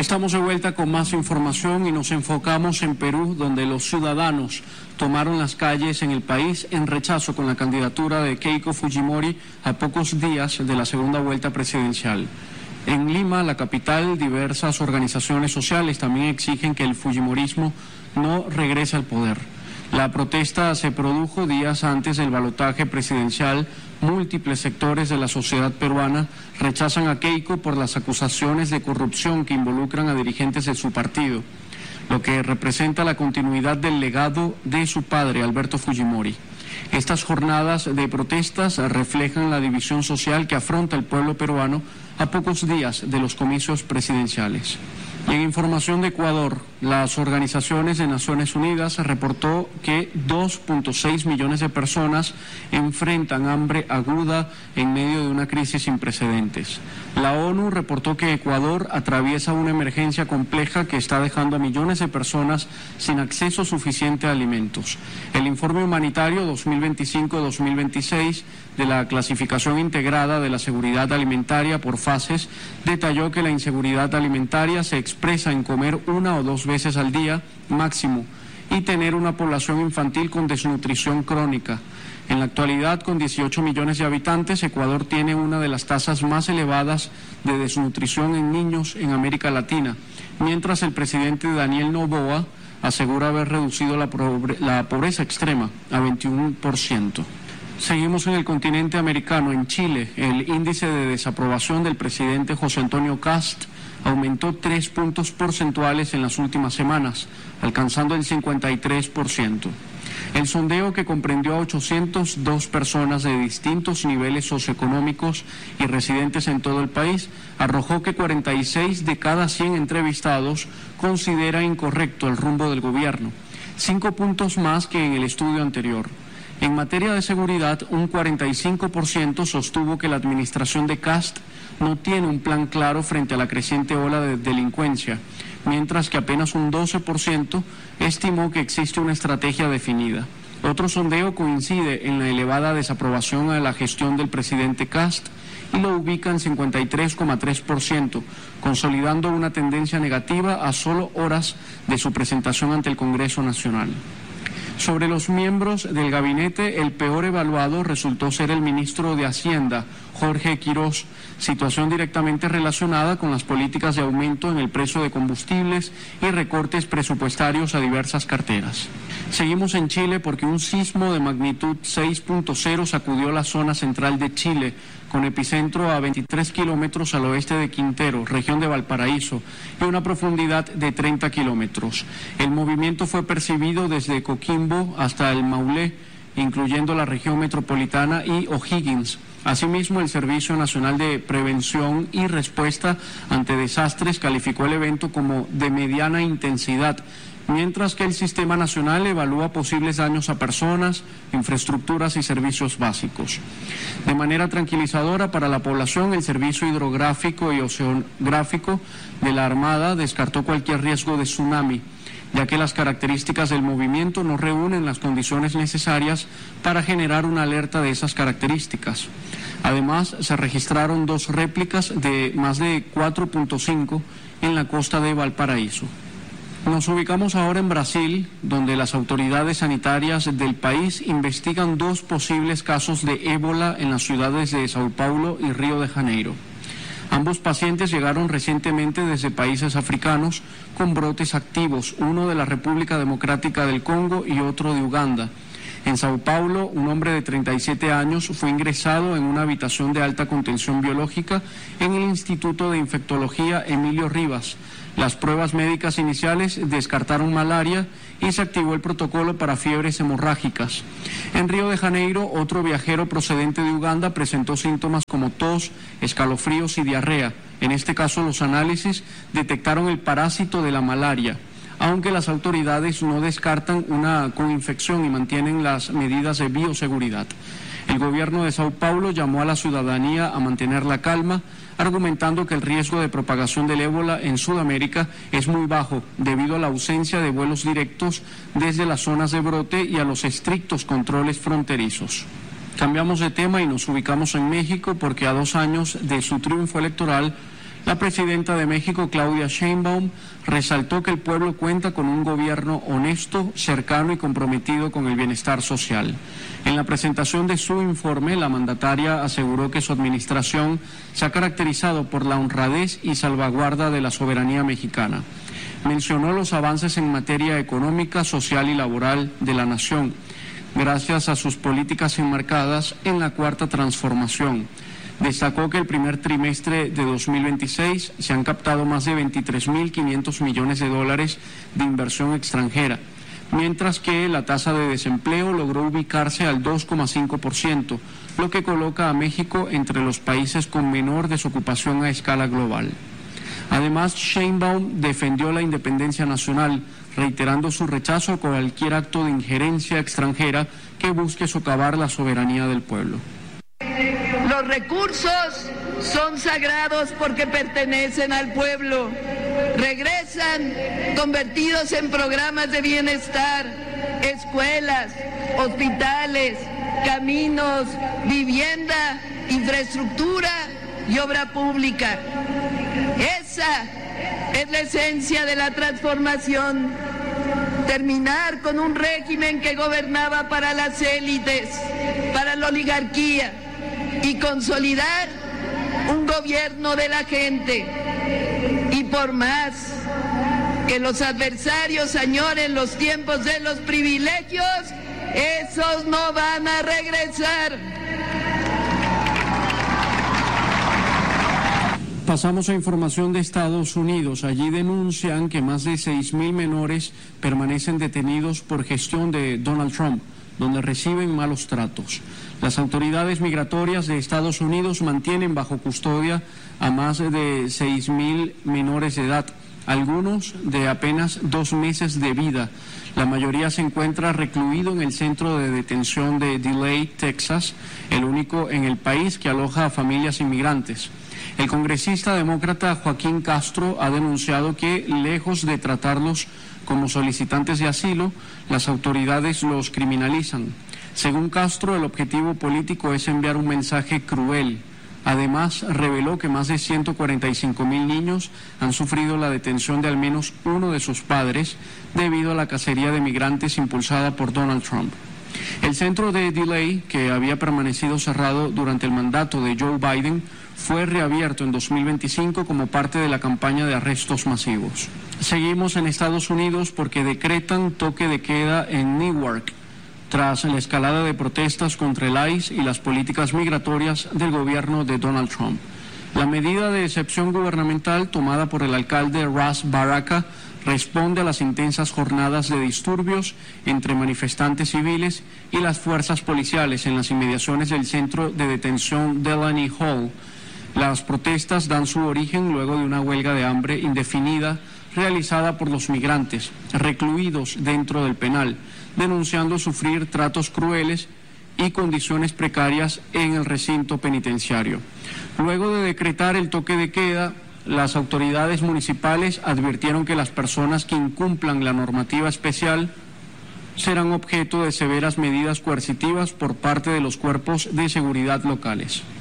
Estamos de vuelta con más información y nos enfocamos en Perú, donde los ciudadanos tomaron las calles en el país en rechazo con la candidatura de Keiko Fujimori a pocos días de la segunda vuelta presidencial. En Lima, la capital, diversas organizaciones sociales también exigen que el fujimorismo no regrese al poder. La protesta se produjo días antes del balotaje presidencial. Múltiples sectores de la sociedad peruana rechazan a Keiko por las acusaciones de corrupción que involucran a dirigentes de su partido, lo que representa la continuidad del legado de su padre, Alberto Fujimori. Estas jornadas de protestas reflejan la división social que afronta el pueblo peruano a pocos días de los comicios presidenciales. Y en información de Ecuador, las organizaciones de Naciones Unidas reportó que 2.6 millones de personas enfrentan hambre aguda en medio de una crisis sin precedentes. La ONU reportó que Ecuador atraviesa una emergencia compleja que está dejando a millones de personas sin acceso suficiente a alimentos. El informe humanitario 2025-2026 de la clasificación integrada de la seguridad alimentaria por fases detalló que la inseguridad alimentaria se expresa en comer 1 o 2 veces al día máximo y tener una población infantil con desnutrición crónica. En la actualidad, con 18 millones de habitantes, Ecuador tiene una de las tasas más elevadas de desnutrición en niños en América Latina, mientras el presidente Daniel Noboa asegura haber reducido la pobreza extrema a 21%. Seguimos en el continente americano. En Chile, el índice de desaprobación del presidente José Antonio Kast aumentó 3 puntos porcentuales en las últimas semanas, alcanzando el 53%. El sondeo, que comprendió a 802 personas de distintos niveles socioeconómicos y residentes en todo el país, arrojó que 46 de cada 100 entrevistados considera incorrecto el rumbo del gobierno, 5 puntos más que en el estudio anterior. En materia de seguridad, un 45% sostuvo que la administración de Kast no tiene un plan claro frente a la creciente ola de delincuencia, mientras que apenas un 12% estimó que existe una estrategia definida. Otro sondeo coincide en la elevada desaprobación a la gestión del presidente Kast y lo ubica en 53,3%, consolidando una tendencia negativa a solo horas de su presentación ante el Congreso Nacional. Sobre los miembros del gabinete, el peor evaluado resultó ser el ministro de Hacienda, Jorge Quirós, situación directamente relacionada con las políticas de aumento en el precio de combustibles y recortes presupuestarios a diversas carteras. Seguimos en Chile porque un sismo de magnitud 6.0 sacudió la zona central de Chile, con epicentro a 23 kilómetros al oeste de Quintero, región de Valparaíso, y una profundidad de 30 kilómetros. El movimiento fue percibido desde Coquimbo hasta el Maule, incluyendo la región metropolitana y O'Higgins. Asimismo, el Servicio Nacional de Prevención y Respuesta ante Desastres calificó el evento como de mediana intensidad, mientras que el Sistema Nacional evalúa posibles daños a personas, infraestructuras y servicios básicos. De manera tranquilizadora para la población, el Servicio Hidrográfico y Oceanográfico de la Armada descartó cualquier riesgo de tsunami, ya que las características del movimiento no reúnen las condiciones necesarias para generar una alerta de esas características. Además, se registraron 2 réplicas de más de 4.5 en la costa de Valparaíso. Nos ubicamos ahora en Brasil, donde las autoridades sanitarias del país investigan 2 posibles casos de ébola en las ciudades de Sao Paulo y Río de Janeiro. Ambos pacientes llegaron recientemente desde países africanos con brotes activos, uno de la República Democrática del Congo y otro de Uganda. En Sao Paulo, un hombre de 37 años fue ingresado en una habitación de alta contención biológica en el Instituto de Infectología Emilio Rivas. Las pruebas médicas iniciales descartaron malaria y se activó el protocolo para fiebres hemorrágicas. En Río de Janeiro, otro viajero procedente de Uganda presentó síntomas como tos, escalofríos y diarrea. En este caso, los análisis detectaron el parásito de la malaria, aunque las autoridades no descartan una coinfección y mantienen las medidas de bioseguridad. El gobierno de Sao Paulo llamó a la ciudadanía a mantener la calma, argumentando que el riesgo de propagación del ébola en Sudamérica es muy bajo debido a la ausencia de vuelos directos desde las zonas de brote y a los estrictos controles fronterizos. Cambiamos de tema y nos ubicamos en México porque a 2 años de su triunfo electoral, La presidenta de México, Claudia Sheinbaum, resaltó que el pueblo cuenta con un gobierno honesto, cercano y comprometido con el bienestar social. En la presentación de su informe, la mandataria aseguró que su administración se ha caracterizado por la honradez y salvaguarda de la soberanía mexicana. Mencionó los avances en materia económica, social y laboral de la nación, gracias a sus políticas enmarcadas en la Cuarta Transformación. Destacó que el primer trimestre de 2026 se han captado más de 23.500 millones de dólares de inversión extranjera, mientras que la tasa de desempleo logró ubicarse al 2,5%, lo que coloca a México entre los países con menor desocupación a escala global. Además, Sheinbaum defendió la independencia nacional, reiterando su rechazo a cualquier acto de injerencia extranjera que busque socavar la soberanía del pueblo. Los recursos son sagrados porque pertenecen al pueblo. Regresan convertidos en programas de bienestar, escuelas, hospitales, caminos, vivienda, infraestructura y obra pública. Esa es la esencia de la transformación. Terminar con un régimen que gobernaba para las élites, para la oligarquía, y consolidar un gobierno de la gente. Y por más que los adversarios añoren los tiempos de los privilegios, esos no van a regresar. Pasamos a información de Estados Unidos. Allí denuncian que más de 6.000 menores permanecen detenidos por gestión de Donald Trump, donde reciben malos tratos. Las autoridades migratorias de Estados Unidos mantienen bajo custodia a más de 6.000 menores de edad, algunos de apenas 2 meses de vida. La mayoría se encuentra recluido en el centro de detención de Delay, Texas, el único en el país que aloja a familias inmigrantes. El congresista demócrata Joaquín Castro ha denunciado que, lejos de tratarlos como solicitantes de asilo, las autoridades los criminalizan. Según Castro, el objetivo político es enviar un mensaje cruel. Además, reveló que más de 145.000 niños han sufrido la detención de al menos uno de sus padres debido a la cacería de migrantes impulsada por Donald Trump. El centro de Delay, que había permanecido cerrado durante el mandato de Joe Biden, fue reabierto en 2025 como parte de la campaña de arrestos masivos. Seguimos en Estados Unidos porque decretan toque de queda en Newark, tras la escalada de protestas contra el ICE y las políticas migratorias del gobierno de Donald Trump. La medida de excepción gubernamental tomada por el alcalde Ras Baraka responde a las intensas jornadas de disturbios entre manifestantes civiles y las fuerzas policiales en las inmediaciones del centro de detención Delaney Hall. Las protestas dan su origen luego de una huelga de hambre indefinida realizada por los migrantes recluidos dentro del penal, denunciando sufrir tratos crueles y condiciones precarias en el recinto penitenciario. Luego de decretar el toque de queda, las autoridades municipales advirtieron que las personas que incumplan la normativa especial serán objeto de severas medidas coercitivas por parte de los cuerpos de seguridad locales.